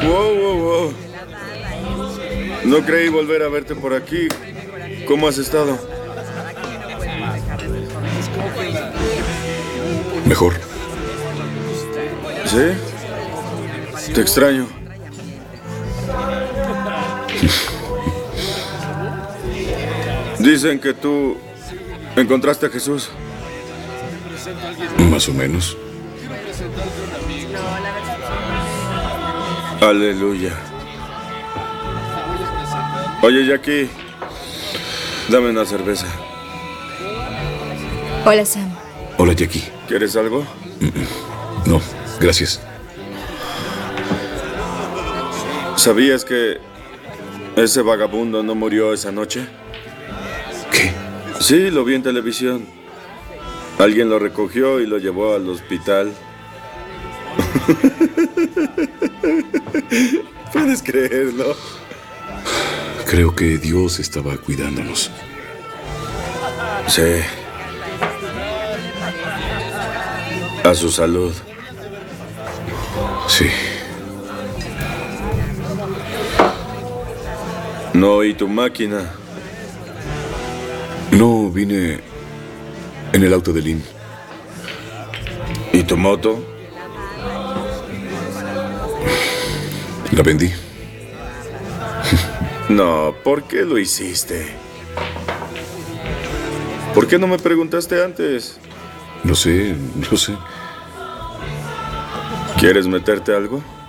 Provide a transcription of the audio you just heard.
Wow, wow, wow. No creí volver a verte por aquí. ¿Cómo has estado? Mejor. ¿Sí? Te extraño. Dicen que tú encontraste a Jesús. Más o menos. Aleluya. Oye, Jackie, dame una cerveza. Hola, Sam. Hola, Jackie. ¿Quieres algo? No, gracias. ¿Sabías que ese vagabundo no murió esa noche? ¿Qué? Sí, lo vi en televisión. Alguien lo recogió y lo llevó al hospital. ¿Puedes creerlo? Creo que Dios estaba cuidándonos. Sí. A su salud. Sí. No, ¿y tu máquina? No, vine en el auto de Lynn. ¿Y tu moto? La vendí. No, ¿por qué lo hiciste? ¿Por qué no me preguntaste antes? Lo sé, lo sé. ¿Quieres meterte algo?